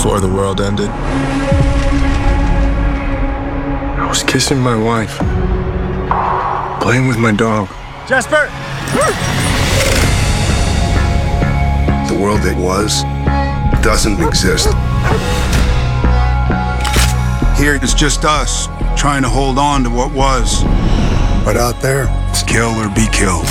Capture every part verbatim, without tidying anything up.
before the world ended. I was kissing my wife, playing with my dog. Jasper! The world that was doesn't exist. Here it's just us trying to hold on to what was. But out there, it's kill or be killed.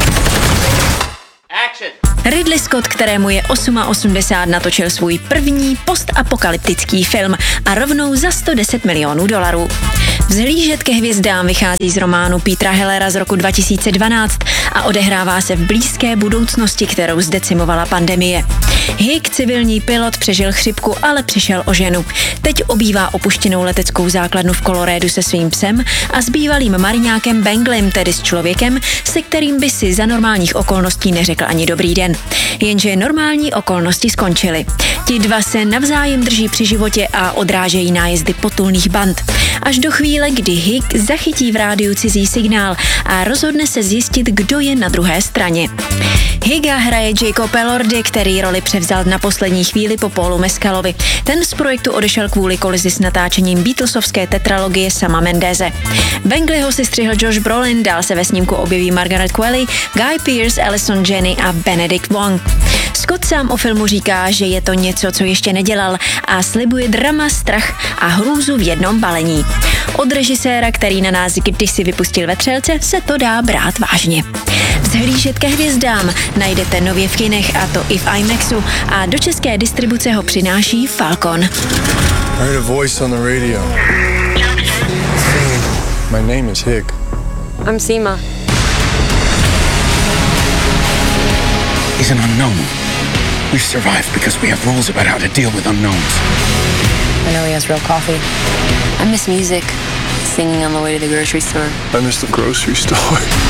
Ridley Scott, kterému je osmdesát osm, natočil svůj první postapokalyptický film a rovnou za sto deset milionů dolarů. Vzhlížet ke hvězdám vychází z románu Petera Hellera z roku dva tisíce dvanáct a odehrává se v blízké budoucnosti, kterou zdecimovala pandemie. Hig, civilní pilot, přežil chřipku, ale přišel o ženu. Teď obývá opuštěnou leteckou základnu v Colorédu se svým psem a s bývalým mariňákem Benglem, tedy s člověkem, se kterým by si za normálních okolností neřekl ani dobrý den. Jenže normální okolnosti skončily. Ti dva se navzájem drží při životě a odrážejí nájezdy potulných band. Až do chvíle, kdy Hig zachytí v rádiu cizí signál a rozhodne se zjistit, kdo je na druhé straně. Higa hraje Jacob Elordi, který roli převzal na poslední chvíli po Paulu Mescalovi. Ten z projektu odešel kvůli kolizi s natáčením Beatlesovské tetralogie Sama Mendeze. Bengleyho si střihl Josh Brolin, dál se ve snímku objeví Margaret Qualley, Guy Pearce, Alison Janney a Benedict Wong. Scott sám o filmu říká, že je to něco, co ještě nedělal a slibuje drama, strach a hrůzu v jednom balení. Od režiséra, který na nás kdysi vypustil Vetřelce, se to dá brát vážně. Vzhlížet ke hvězdám najdete nově v kinech, a to i v IMAXu, a do české distribuce ho přináší Falcon. I heard a voice on the radio. My name is Hig. I'm Seema. He's an unknown. We've survived because we have rules about how to deal with unknowns. I know he has real coffee. I miss music. Singing on the way to the grocery store. I miss the grocery store.